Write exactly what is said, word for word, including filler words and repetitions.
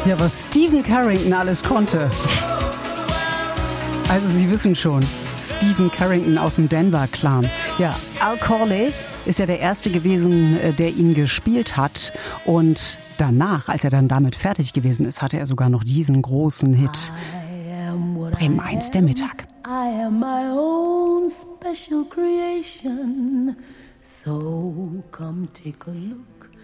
Ja, was Stephen Carrington alles konnte. Also Sie wissen schon, Stephen Carrington aus dem Denver-Clan. Ja, Al Corley ist ja der Erste gewesen, der ihn gespielt hat. Und danach, als er dann damit fertig gewesen ist, hatte er sogar noch diesen großen Hit. Bremen eins, der Mittag. I am my own special creation. So come take a look